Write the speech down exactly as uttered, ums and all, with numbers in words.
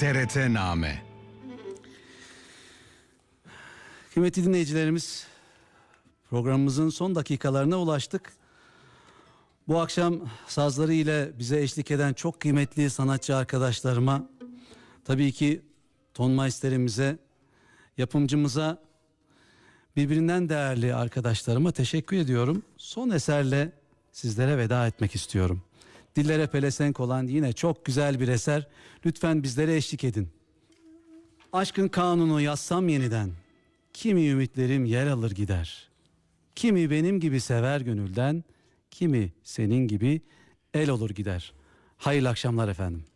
T R T-Name. Kıymetli dinleyicilerimiz, programımızın son dakikalarına ulaştık. Bu akşam sazları ile bize eşlik eden çok kıymetli sanatçı arkadaşlarıma, tabii ki tonmeisterimize, yapımcımıza, birbirinden değerli arkadaşlarıma teşekkür ediyorum. Son eserle sizlere veda etmek istiyorum. Dillere pelesenk olan yine çok güzel bir eser. Lütfen bizlere eşlik edin. Aşkın kanunu yazsam yeniden, kimi ümitlerim yer alır gider. Kimi benim gibi sever gönülden, kimi senin gibi el olur gider. Hayırlı akşamlar efendim.